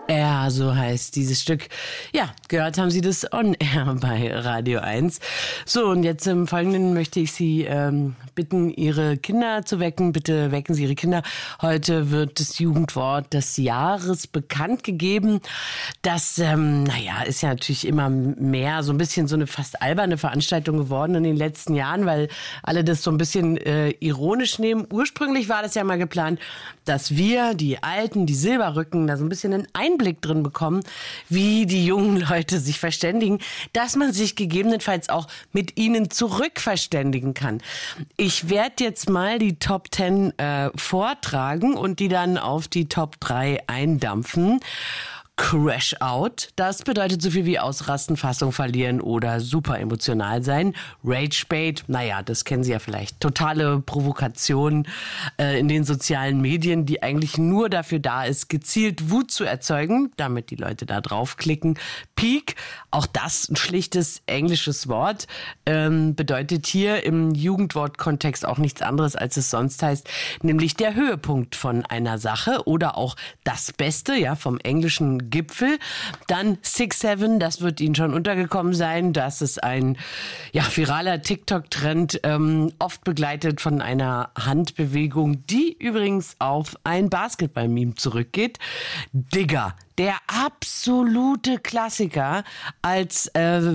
Air, so heißt dieses Stück. Ja, gehört haben Sie das On Air bei Radio 1. So, und jetzt im Folgenden möchte ich Sie bitten, Ihre Kinder zu wecken. Bitte wecken Sie Ihre Kinder. Heute wird das Jugendwort des Jahres bekannt gegeben. Das, ist ja natürlich immer mehr so ein bisschen so eine fast alberne Veranstaltung geworden in den letzten Jahren, weil alle das so ein bisschen ironisch nehmen. Ursprünglich war das ja mal geplant, dass wir, die Alten, die Silberrücken, da so ein bisschen einen Einblick drin bekommen, wie die jungen Leute sich verständigen, dass man sich gegebenenfalls auch mit ihnen zurückverständigen kann. Ich werde jetzt mal die Top 10 vortragen und die dann auf die Top 3 eindampfen. Crash Out, das bedeutet so viel wie ausrasten, Fassung verlieren oder super emotional sein. Rage Bait, das kennen Sie ja vielleicht. Totale Provokation in den sozialen Medien, die eigentlich nur dafür da ist, gezielt Wut zu erzeugen, damit die Leute da draufklicken. Peak, auch das ein schlichtes englisches Wort, bedeutet hier im Jugendwortkontext auch nichts anderes, als es sonst heißt, nämlich der Höhepunkt von einer Sache oder auch das Beste, ja, vom englischen Gipfel. Dann 6-7, das wird Ihnen schon untergekommen sein. Das ist ein viraler TikTok-Trend, oft begleitet von einer Handbewegung, die übrigens auf ein Basketball-Meme zurückgeht. Digger, der absolute Klassiker als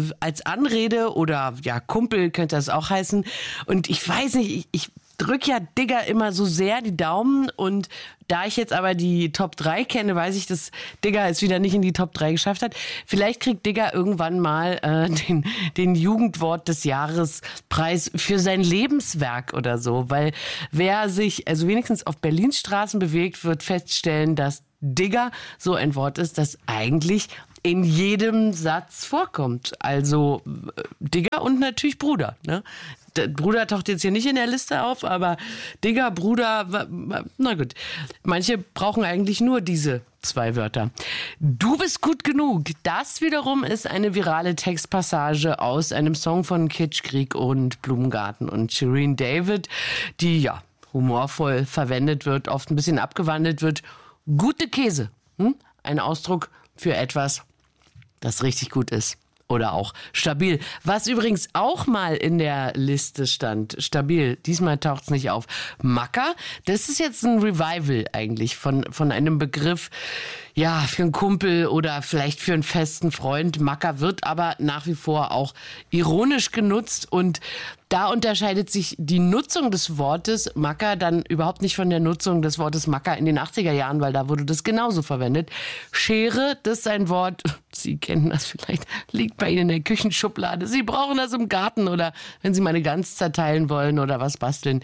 Anrede oder Kumpel könnte das auch heißen. Und ich weiß nicht, ich drück ja Digger immer so sehr die Daumen, und da ich jetzt aber die Top 3 kenne, weiß ich, dass Digger es wieder nicht in die Top 3 geschafft hat. Vielleicht kriegt Digger irgendwann mal den Jugendwort des Jahres Preis für sein Lebenswerk oder so, weil wer sich also wenigstens auf Berlins Straßen bewegt, wird feststellen, dass Digger so ein Wort ist, das eigentlich in jedem Satz vorkommt. Also Digger und natürlich Bruder, ne? Der Bruder taucht jetzt hier nicht in der Liste auf, aber Digger, Bruder, na gut. Manche brauchen eigentlich nur diese 2 Wörter. Du bist gut genug. Das wiederum ist eine virale Textpassage aus einem Song von Kitschkrieg und Blumengarten und Shireen David, die humorvoll verwendet wird, oft ein bisschen abgewandelt wird. Gute Käse. Ein Ausdruck für etwas, das richtig gut ist. Oder auch stabil. Was übrigens auch mal in der Liste stand. Stabil. Diesmal taucht es nicht auf. Macker. Das ist jetzt ein Revival eigentlich von einem Begriff, für einen Kumpel oder vielleicht für einen festen Freund. Macker wird aber nach wie vor auch ironisch genutzt, und da unterscheidet sich die Nutzung des Wortes Macker dann überhaupt nicht von der Nutzung des Wortes Macker in den 80er Jahren, weil da wurde das genauso verwendet. Schere, das ist ein Wort, Sie kennen das vielleicht, liegt bei Ihnen in der Küchenschublade. Sie brauchen das im Garten oder wenn Sie mal eine Gans zerteilen wollen oder was basteln.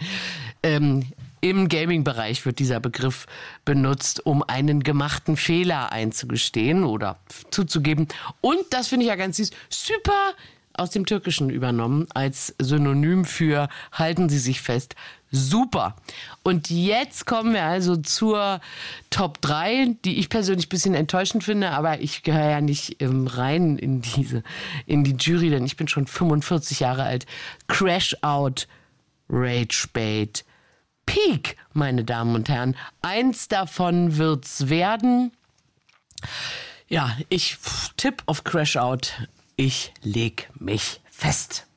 Im Gaming-Bereich wird dieser Begriff benutzt, um einen gemachten Fehler einzugestehen oder zuzugeben. Und, das finde ich ja ganz süß, super aus dem Türkischen übernommen als Synonym für halten Sie sich fest. Super. Und jetzt kommen wir also zur Top 3, die ich persönlich ein bisschen enttäuschend finde, aber ich gehöre ja nicht rein in die Jury, denn ich bin schon 45 Jahre alt. Crash Out, Rage Bait, Peak, meine Damen und Herren. Eins davon wird's werden. Ja, ich tippe auf Crash Out. Ich leg mich fest.